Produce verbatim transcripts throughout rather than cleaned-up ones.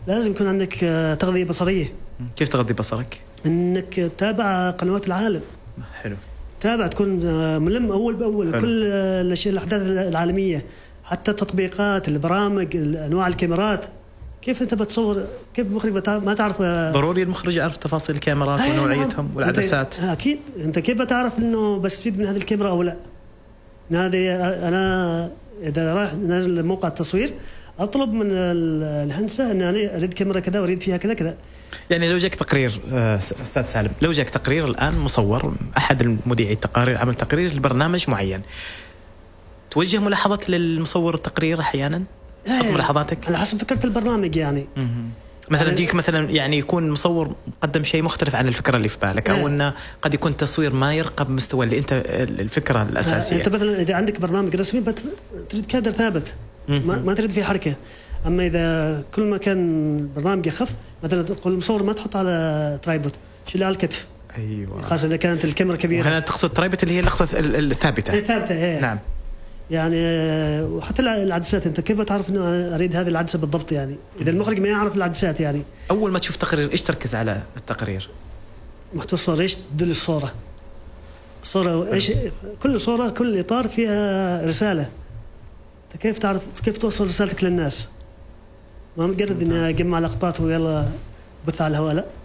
لازم يكون عندك آه، تغذية بصرية. كيف تغذي بصرك؟ انك تتابع قنوات العالم. حلو. تابع تكون آه، ملم اول باول. حلو. كل آه، الاشياء الاحداث العالميه، حتى التطبيقات، البرامج، انواع الكاميرات. كيف انت بتصور؟ كيف المخرج بتعرف ما تعرف؟ آه، ضروري المخرج يعرف تفاصيل الكاميرات ونوعيتهم والعدسات. اكيد. انت كيف بتعرف انه بستفيد من هذه الكاميرا او لا؟ هذه انا اذا راح نازل موقع التصوير اطلب من الهندسه ان انا اريد كاميرا كذا واريد فيها كذا كذا. يعني لو جاك تقرير استاذ سالم، لو جاك تقرير الان مصور، احد المذيعي التقارير عمل تقرير لبرنامج معين، توجه ملاحظات للمصور التقرير احيانا؟ تحط ملاحظاتك على حسب فكره البرنامج يعني. م-م. مثلا يعني ديك مثلا يعني يكون مصور قدم شيء مختلف عن الفكره اللي في بالك، او انه قد يكون تصوير ما يرقى بمستوى اللي انت الفكره الاساسيه. انت مثلا اذا عندك برنامج رسمي تريد كادر ثابت، ما, ما تريد فيه حركه. اما اذا كل ما كان برنامج يخف، مثلا تقول المصور ما تحط على ترايبود، شيل على الكتف. ايوه، خاصه اذا كانت الكاميرا كبيره. هنا تقصد ترايبود اللي هي اللقطه الثابته. الثابته ايه. نعم. يعني وحتى العدسات، انت كيف تعرف انه اريد هذه العدسه بالضبط؟ يعني اذا المخرج ما يعرف العدسات، يعني اول ما تشوف تقرير ايش تركز على التقرير؟ محتوى الصوره، ايش تدل الصوره؟ الصوره ايش؟ كل صوره كل اطار فيها رساله. انت كيف تعرف كيف توصل رسالتك للناس؟ ما مجرد اني اجمع لقطات ويلا بث على الهواء، لا.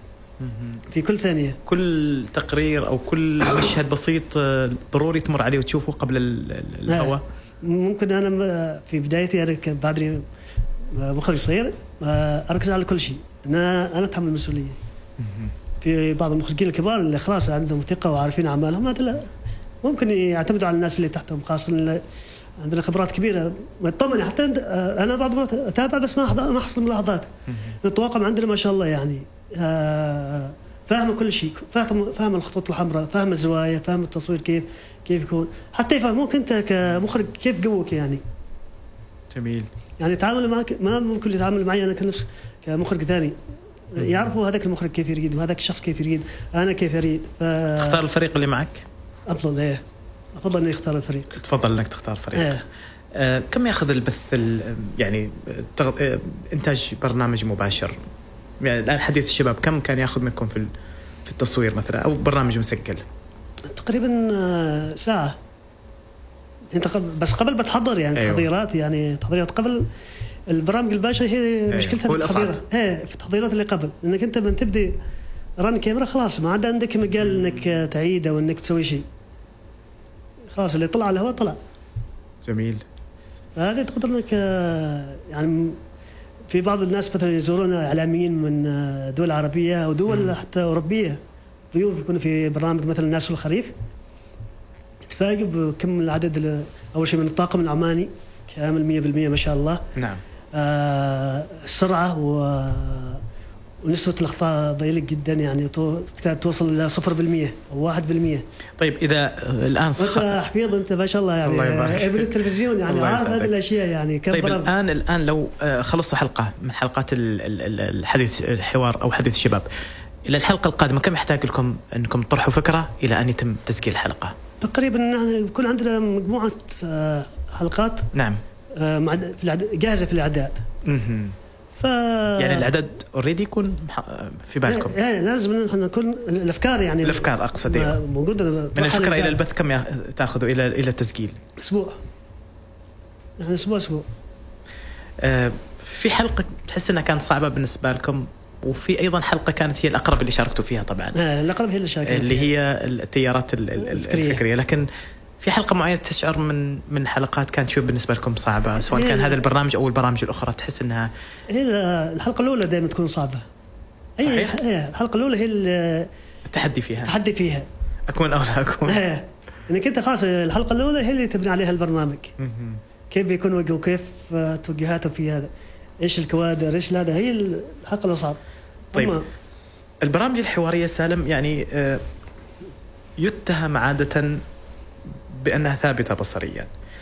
في كل ثانيه كل تقرير او كل مشهد بسيط ضروري تمر عليه وتشوفه قبل الهواء. ممكن انا في بدايتي انا بعدني مخرج صغير اركز على كل شيء، انا انا اتحمل المسؤوليه. في بعض المخرجين الكبار اللي خلاص عندهم ثقه وعارفين اعمالهم، هذا لا، ممكن يعتمدوا على الناس اللي تحتهم، خاصه عندنا خبرات كبيره. مطمن حتى انا بعض المرات اتابع بس ما ما احصل ملاحظات. الطواقم عندنا ما شاء الله يعني فاهمه كل شيء، فاهم فاهم الخطوط الحمراء، فاهم الزوايا، فاهم التصوير كيف كيف يكون، حتى يفهموك انت كمخرج كيف جوك يعني. جميل. يعني تعامل معك ما ممكن يتعامل معي انا كنفس كمخرج ثاني، يعرفوا هذاك المخرج كيف يريد وهذاك الشخص كيف يريد، انا كيف اريد. ف... تختار الفريق اللي معك؟ افضل ايه افضل اني اختار الفريق. تفضل انك تختار فريق. ايه. آه كم ياخذ البث يعني تغ... انتاج برنامج مباشر؟ يعني الان حديث الشباب كم كان ياخذ منكم في في التصوير مثلا، او برنامج مسجل؟ تقريبا ساعه. انت قبل بس قبل بتحضر يعني. أيوة. تحضيرات يعني تحضيرات قبل البرامج الباشا هي. أيوة. مشكلتها في التحضيرات، ايه في التحضيرات اللي قبل، انك انت من تبدي رن كاميرا خلاص ما عاد عندك مجال انك تعيد او انك تسوي شيء، خلاص اللي طلع على الهواء طلع. جميل. هذا تقدر انك يعني في بعض الناس مثلا يزورون اعلاميين من دول عربيه او دول م. حتى اوروبيه، ضيوف يكونوا في برامج مثلا الناس الخريف، تفاجئ بكم العدد. اول شيء من الطاقم العماني كامل مية بالمية ما شاء الله. نعم. آه السرعه و ونسبة الأخطاء ضئيلة جدا، يعني كانت توصل إلى صفر بالمية أو واحد بالمية. طيب إذا الآن صخ... أنت حفيظ أنت ما شاء الله يعني. الله يبارك. ابن التلفزيون يعني عارف هذه الأشياء يعني. طيب الآن الآن لو خلصوا حلقة من حلقات الحديث الحوار أو حديث الشباب، إلى الحلقة القادمة كم يحتاج لكم أنكم تطرحوا فكرة إلى أن يتم تسجيل الحلقة؟ تقريبا يكون عندنا مجموعة حلقات. نعم. في جاهزة في الإعداد. اها. ف... يعني العدد اوريدي يكون في بالكم. يعني لازم نحن نكون الافكار يعني الافكار اقصد ايه موجوده من الفكره الى البث. كم تاخذوا الى الى التسجيل؟ اسبوع يعني اسبوع اسبوع. آه في حلقه تحس انها كانت صعبه بالنسبه لكم، وفي ايضا حلقه كانت هي الاقرب اللي شاركتوا فيها طبعا. آه الاقرب هي اللي شاركتوا اللي هي التيارات الفكريه, الفكرية. لكن في حلقة معينة تشعر من من حلقات كانت شو بالنسبة لكم صعبة، سواء كان هذا البرنامج أو البرامج الأخرى، تحس إنها هي الحلقة الأولى دائما تكون صعبة. صحيح. هي الحلقة الأولى هي التحدي فيها. التحدي فيها. أكون أو لا أكون. إيه. إنك أنت خلاص الحلقة الأولى هي اللي تبني عليها البرنامج. كيف بيكون وجهه وكيف توجهاته في هذا، إيش الكوادر إيش هذا، هي الحلقة الأصعب. طيب البرامج الحوارية سالم يعني يتهم عادة بأنها ثابتة بصريا،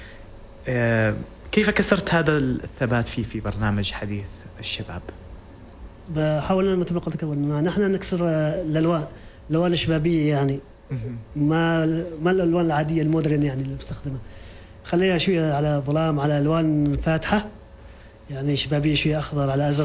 كيف كسرت هذا الثبات فيه في برنامج حديث الشباب؟ بحاول مثل ما قلت قبل نحن نكسر الألوان الألوان الشبابية يعني ما ما الألوان العادية المودرن يعني اللي مستخدمة، خليها شوية على ظلام على ألوان فاتحة يعني شبابية، شوية أخضر على أزرق.